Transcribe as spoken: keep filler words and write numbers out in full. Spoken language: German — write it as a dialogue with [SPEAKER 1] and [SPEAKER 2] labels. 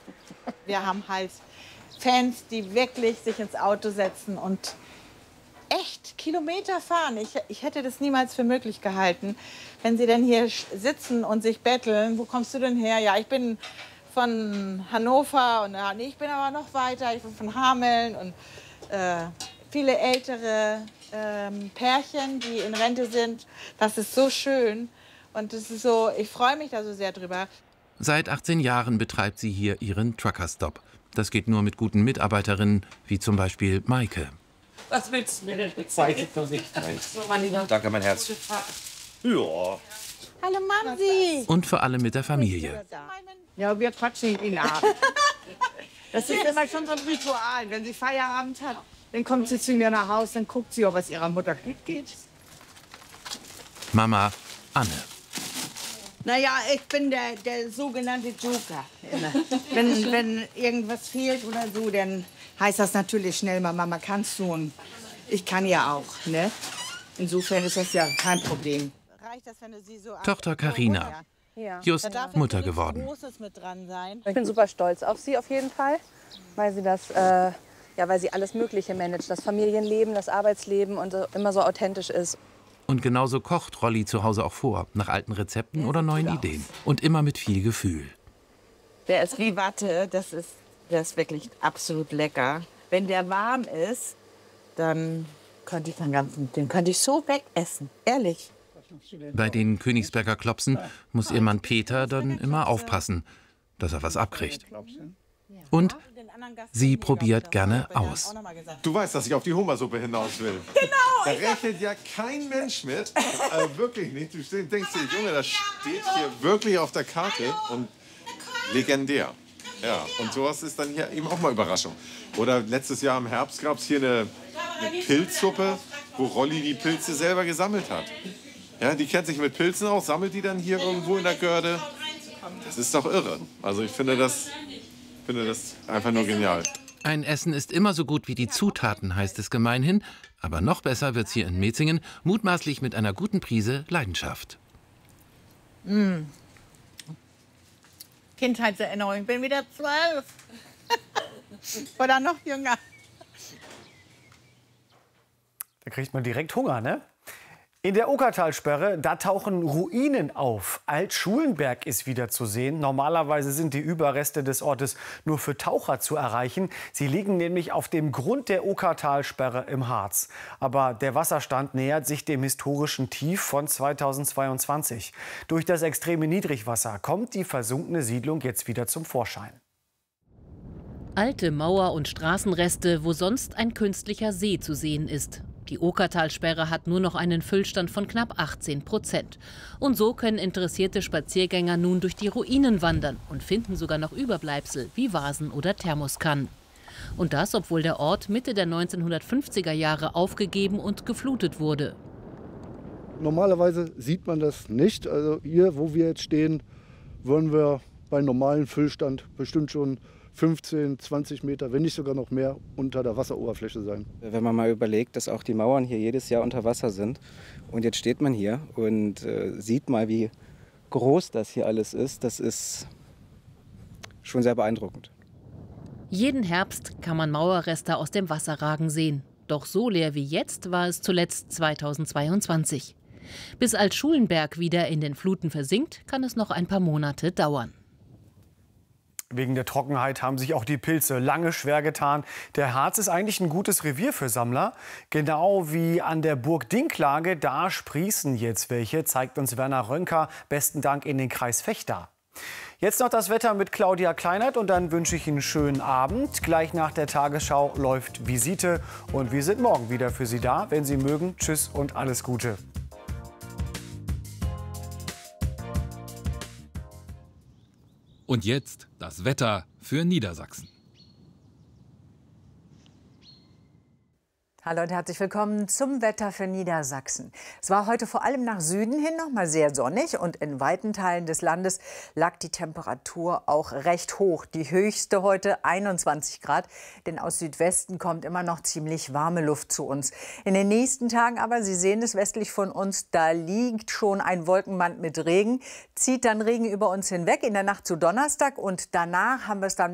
[SPEAKER 1] Wir haben halt Fans, die wirklich sich ins Auto setzen und echt Kilometer fahren. Ich, ich hätte das niemals für möglich gehalten, wenn sie denn hier sitzen und sich betteln. Wo kommst du denn her? Ja, ich bin von Hannover und ja, nee, ich bin aber noch weiter. Ich bin von Hameln und äh, viele ältere ähm, Pärchen, die in Rente sind. Das ist so schön und das ist so. Ich freue mich da so sehr drüber.
[SPEAKER 2] Seit achtzehn Jahren betreibt sie hier ihren Trucker-Stop. Das geht nur mit guten Mitarbeiterinnen, wie zum Beispiel Maike.
[SPEAKER 3] Was willst du mir denn erzählen? Weiß ich noch nicht. So, mein Lieber.
[SPEAKER 4] Danke, mein Herz.
[SPEAKER 3] Ja.
[SPEAKER 1] Hallo Mamsi.
[SPEAKER 2] Und vor allem mit der Familie.
[SPEAKER 5] Ja, wir quatschen ihn ab. Das ist immer schon so ein Ritual. Wenn sie Feierabend hat, dann kommt sie zu mir nach Hause, dann guckt sie, ob es ihrer Mutter gut geht.
[SPEAKER 2] Mama Anne.
[SPEAKER 5] Naja, ich bin der, der sogenannte Joker. Immer. Wenn, wenn irgendwas fehlt oder so, dann heißt das natürlich schnell mal, Mama, kannst du? Und ich kann ja auch. Ne? Insofern ist das ja kein Problem.
[SPEAKER 2] Tochter Carina, just Mutter geworden.
[SPEAKER 6] Ich bin super stolz auf sie auf jeden Fall, weil sie das, äh, ja, weil sie alles Mögliche managt, das Familienleben, das Arbeitsleben und so, immer so authentisch ist.
[SPEAKER 2] Und genauso kocht Rolli zu Hause auch vor, nach alten Rezepten oder neuen Ideen. Und immer mit viel Gefühl.
[SPEAKER 5] Der ist wie Watte, das ist, der ist wirklich absolut lecker. Wenn der warm ist, dann könnte ich den ganzen, den könnte ich so wegessen, ehrlich.
[SPEAKER 2] Bei den Königsberger Klopsen muss ihr Mann Peter dann immer aufpassen, dass er was abkriegt. Und sie probiert gerne aus.
[SPEAKER 7] Du weißt, dass ich auf die Hummersuppe hinaus will.
[SPEAKER 1] Genau!
[SPEAKER 7] Da rechnet ja kein Mensch mit. Äh, wirklich nicht. Du denkst dir, Junge, das steht hier wirklich auf der Karte und legendär. Ja, und sowas ist dann hier eben auch mal Überraschung. Oder letztes Jahr im Herbst gab es hier eine, eine Pilzsuppe, wo Rolli die Pilze selber gesammelt hat. Ja, die kennt sich mit Pilzen aus, sammelt die dann hier irgendwo in der Görde. Das ist doch irre. Also ich finde das, finde das einfach nur genial.
[SPEAKER 2] Ein Essen ist immer so gut wie die Zutaten, heißt es gemeinhin. Aber noch besser wird's hier in Metzingen, mutmaßlich mit einer guten Prise Leidenschaft.
[SPEAKER 1] Mm. Kindheitserinnerung, ich bin wieder zwölf. Oder noch jünger.
[SPEAKER 8] Da kriegt man direkt Hunger, ne? In der Okertalsperre, da tauchen Ruinen auf. Alt-Schulenberg ist wieder zu sehen. Normalerweise sind die Überreste des Ortes nur für Taucher zu erreichen. Sie liegen nämlich auf dem Grund der Okertalsperre im Harz. Aber der Wasserstand nähert sich dem historischen Tief von zweitausendzweiundzwanzig. Durch das extreme Niedrigwasser kommt die versunkene Siedlung jetzt wieder zum Vorschein.
[SPEAKER 9] Alte Mauer- und Straßenreste, wo sonst ein künstlicher See zu sehen ist. Die Okertalsperre hat nur noch einen Füllstand von knapp achtzehn Prozent. Und so können interessierte Spaziergänger nun durch die Ruinen wandern und finden sogar noch Überbleibsel wie Vasen oder Thermoskannen. Und das, obwohl der Ort Mitte der neunzehnhundertfünfziger Jahre aufgegeben und geflutet wurde.
[SPEAKER 10] Normalerweise sieht man das nicht. Also hier, wo wir jetzt stehen, würden wir bei normalem Füllstand bestimmt schon fünfzehn, zwanzig Meter, wenn nicht sogar noch mehr, unter der Wasseroberfläche sein.
[SPEAKER 11] Wenn man mal überlegt, dass auch die Mauern hier jedes Jahr unter Wasser sind und jetzt steht man hier und äh, sieht mal, wie groß das hier alles ist, das ist schon sehr beeindruckend.
[SPEAKER 9] Jeden Herbst kann man Mauerreste aus dem Wasser ragen sehen. Doch so leer wie jetzt war es zuletzt zweitausendzweiundzwanzig. Bis Alt-Schulenberg wieder in den Fluten versinkt, kann es noch ein paar Monate dauern.
[SPEAKER 8] Wegen der Trockenheit haben sich auch die Pilze lange schwer getan. Der Harz ist eigentlich ein gutes Revier für Sammler. Genau wie an der Burg Dinklage, da sprießen jetzt welche, zeigt uns Werner Rönker, besten Dank in den Kreis Vechta. Jetzt noch das Wetter mit Claudia Kleinert und dann wünsche ich Ihnen einen schönen Abend. Gleich nach der Tagesschau läuft Visite und wir sind morgen wieder für Sie da. Wenn Sie mögen, tschüss und alles Gute.
[SPEAKER 12] Und jetzt das Wetter für Niedersachsen.
[SPEAKER 13] Hallo und herzlich willkommen zum Wetter für Niedersachsen. Es war heute vor allem nach Süden hin noch mal sehr sonnig und in weiten Teilen des Landes lag die Temperatur auch recht hoch. Die höchste heute einundzwanzig Grad, denn aus Südwesten kommt immer noch ziemlich warme Luft zu uns. In den nächsten Tagen aber, Sie sehen es westlich von uns, da liegt schon ein Wolkenband mit Regen, zieht dann Regen über uns hinweg in der Nacht zu Donnerstag und danach haben wir es dann